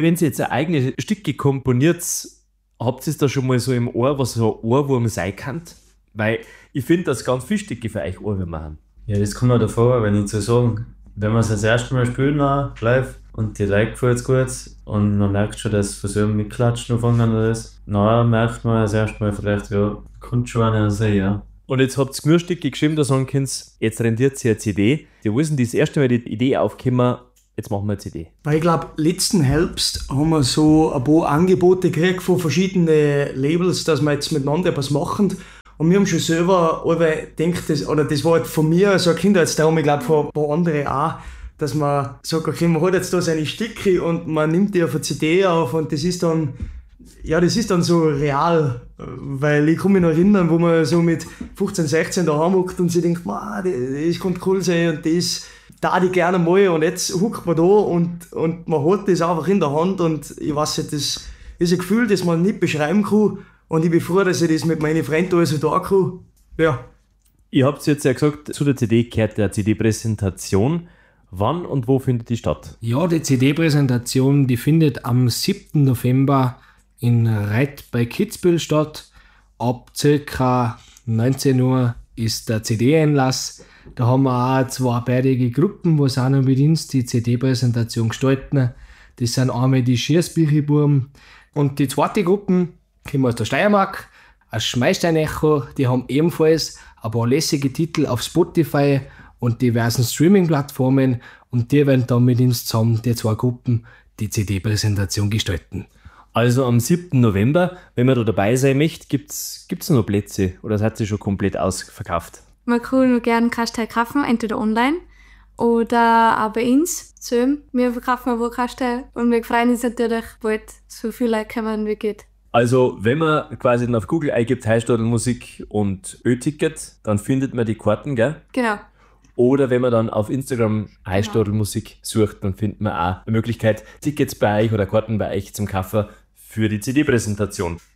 Wenn ihr jetzt ein eigenes Stücke komponiert, habt ihr da schon mal so im Ohr, was so ein Ohrwurm sein kann? Weil ich finde, dass ganz viele Stücke für euch Ohrwürmer machen. Ja, das kommt auch davor, wenn ich so sagen, wenn wir es das erste Mal spielen live und die Leute gefällt es gut und man merkt schon, dass Versuchen mit Klatschen anfangen ist, dann merkt man das erste Mal vielleicht, ja, kommt schon einer sein, ja. Und jetzt habt ihr genug Stücke geschrieben, da sagen könnt, jetzt rendiert ihr eine CD. Die wissen, das erste Mal die Idee aufgekommen, jetzt machen wir eine CD. Weil ich glaube, letzten Herbst haben wir so ein paar Angebote gekriegt von verschiedenen Labels, dass wir jetzt miteinander etwas machen. Und wir haben schon selber gedacht, das war halt von mir so ein Kindheitstraum, ich glaube von ein paar anderen auch, dass man sagt, okay, man hat jetzt da seine Stücke und man nimmt die auf eine CD auf und das ist dann so real, weil ich kann mich noch erinnern, wo man so mit 15, 16 daheim hockt und sich denkt, das kann cool sein und das da ich gerne mal und jetzt huckt man da und man hat das einfach in der Hand und ich weiß nicht, das ist ein Gefühl, das man nicht beschreiben kann und ich bin froh, dass ich das mit meinen Freunden also da kann. Ja. Ihr habt jetzt ja gesagt, zu der CD gehört der CD-Präsentation. Wann und wo findet die statt? Ja, die CD-Präsentation, die findet am 7. November in Reit bei Kitzbühel statt. Ab ca. 19 Uhr ist der CD-Einlass. Da haben wir auch zweibeidige Gruppen, die auch noch mit uns die CD-Präsentation gestalten. Das sind einmal die Schiersbücherbuben und die zweite Gruppe kommen aus der Steiermark, aus Schmeistein-Echo. Die haben ebenfalls ein paar lässige Titel auf Spotify und diversen Streaming-Plattformen und die werden dann mit uns zusammen, die zwei Gruppen, die CD-Präsentation gestalten. Also am 7. November, wenn man da dabei sein möchte, gibt's noch Plätze oder seid ihr schon komplett ausverkauft? Man kann gerne Kastel kaufen, entweder online oder auch bei uns. Wir verkaufen ein Kastel und wir freuen uns natürlich, bald so viele Leute kommen wie geht. Also wenn man quasi dann auf Google eingibt Heißstadelmusik und Ö-Ticket, dann findet man die Karten, gell? Genau. Oder wenn man dann auf Instagram Heißstadelmusik sucht, dann findet man auch eine Möglichkeit, Tickets bei euch oder Karten bei euch zum Kaufen für die CD-Präsentation.